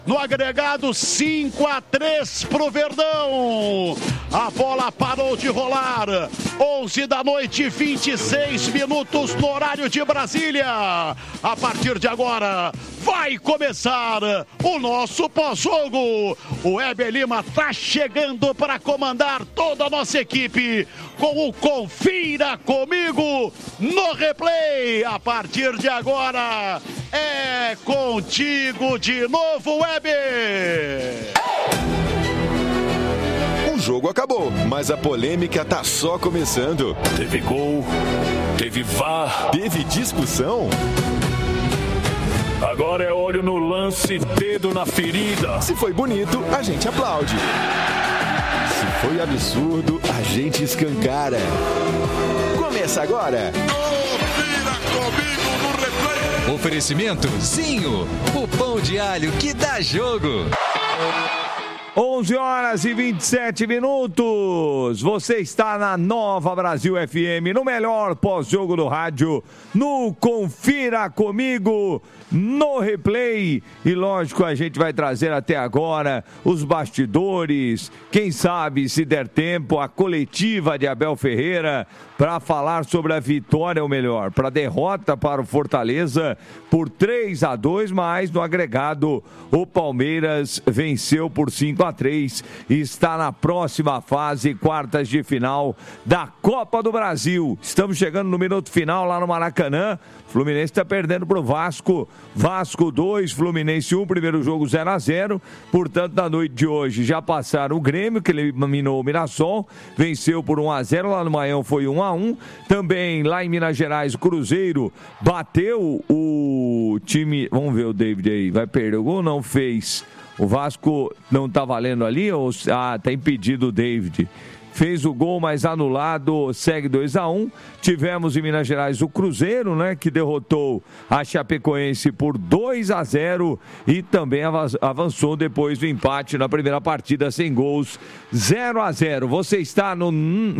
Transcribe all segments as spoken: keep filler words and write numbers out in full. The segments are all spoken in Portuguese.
No agregado, cinco a três pro Verdão. A bola parou de rolar. onze da noite, vinte e seis minutos no horário de Brasília. A partir de agora, vai começar o nosso pós-jogo. O Weber Lima tá chegando para comandar toda a nossa equipe com o Confira Comigo no Replay. A partir de agora, é contigo de novo, Weber. O jogo acabou, mas a polêmica tá só começando. Teve gol, teve V A R, teve discussão. Agora é olho no lance, dedo na ferida. Se foi bonito, a gente aplaude. Se foi absurdo, a gente escancara. Começa agora. Confira Comigo no Replay. Oferecimento Zinho, o pão de alho que dá jogo. onze horas e vinte e sete minutos. Você está na Nova Brasil F M, no melhor pós-jogo do rádio, no Confira Comigo, no Replay. E lógico, a gente vai trazer até agora os bastidores, quem sabe, se der tempo, a coletiva de Abel Ferreira para falar sobre a vitória, ou melhor, para a derrota para o Fortaleza por três a dois, mas no agregado o Palmeiras venceu por cinco a três e está na próxima fase, quartas de final da Copa do Brasil. Estamos chegando no minuto final lá no Maracanã. Fluminense está perdendo para o Vasco. Vasco dois, Fluminense um, primeiro jogo zero a zero. Portanto, na noite de hoje já passaram o Grêmio, que eliminou o Mirassol, venceu por um a zero, lá no Maião foi um a um. Também lá em Minas Gerais, o Cruzeiro bateu o time, vamos ver o David aí, vai perder o gol? Não fez. O Vasco não está valendo ali? Ou... Ah, está impedido o David. Fez o gol, mas anulado, segue dois a um. Tivemos em Minas Gerais o Cruzeiro, né, que derrotou a Chapecoense por dois a zero e também avançou depois do empate na primeira partida sem gols, zero a zero. Você está no,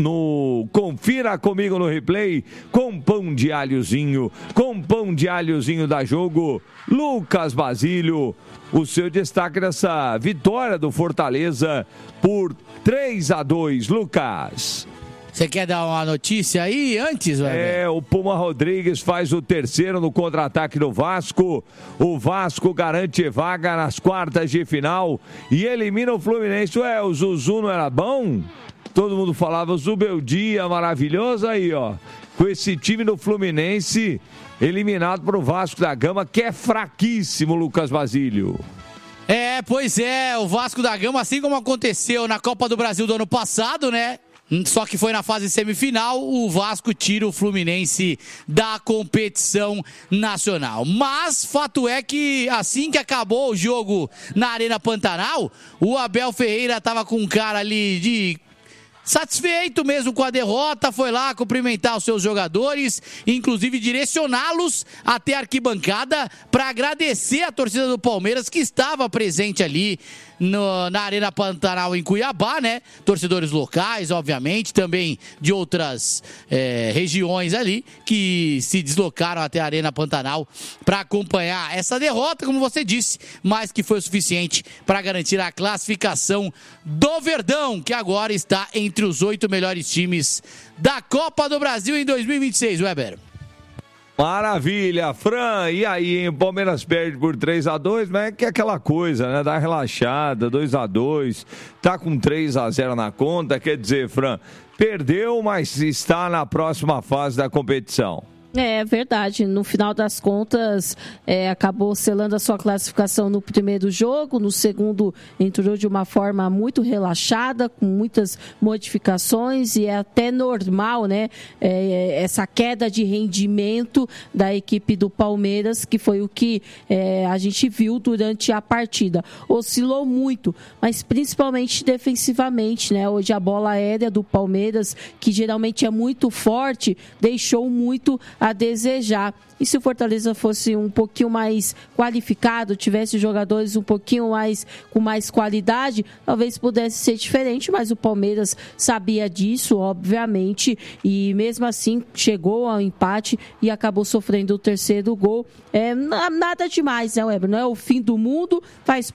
no Confira Comigo no Replay com pão de alhozinho, com pão de alhozinho da Jogo. Lucas Basílio, o seu destaque dessa vitória do Fortaleza por três a dois, Lucas. Você quer dar uma notícia aí antes, velho? É, o Puma Rodrigues faz o terceiro no contra-ataque do Vasco. O Vasco garante vaga nas quartas de final e elimina o Fluminense. Ué, o Zuzu não era bom? Todo mundo falava, Zubeldia, maravilhoso aí, ó. Com esse time do Fluminense eliminado pro Vasco da Gama, que é fraquíssimo, Lucas Basílio. É, pois é, o Vasco da Gama, assim como aconteceu na Copa do Brasil do ano passado, né? Só que foi na fase semifinal, o Vasco tira o Fluminense da competição nacional. Mas fato é que assim que acabou o jogo na Arena Pantanal, o Abel Ferreira estava com um cara ali de... satisfeito mesmo com a derrota, foi lá cumprimentar os seus jogadores, inclusive direcioná-los até a arquibancada para agradecer a torcida do Palmeiras que estava presente ali no, na Arena Pantanal em Cuiabá, né? Torcedores locais, obviamente, também de outras é, regiões ali que se deslocaram até a Arena Pantanal para acompanhar essa derrota, como você disse, mas que foi o suficiente para garantir a classificação do Verdão, que agora está entre os oito melhores times da Copa do Brasil em dois mil e vinte e seis, Weber. Maravilha, Fran, e aí, hein? O Palmeiras perde por três a dois, mas é que é aquela coisa, né? Dá relaxada, dois a dois, tá com três a zero na conta, quer dizer, Fran, perdeu, mas está na próxima fase da competição. É verdade, no final das contas é, acabou selando a sua classificação no primeiro jogo, no segundo entrou de uma forma muito relaxada, com muitas modificações e é até normal, né, é, essa queda de rendimento da equipe do Palmeiras, que foi o que é, a gente viu durante a partida. Oscilou muito, mas principalmente defensivamente, né, hoje a bola aérea do Palmeiras, que geralmente é muito forte, deixou muito a desejar. E se o Fortaleza fosse um pouquinho mais qualificado, tivesse jogadores um pouquinho mais com mais qualidade, talvez pudesse ser diferente, mas o Palmeiras sabia disso, obviamente, e mesmo assim chegou ao empate e acabou sofrendo o terceiro gol. É nada demais, né, Weber? Não é o fim do mundo, faz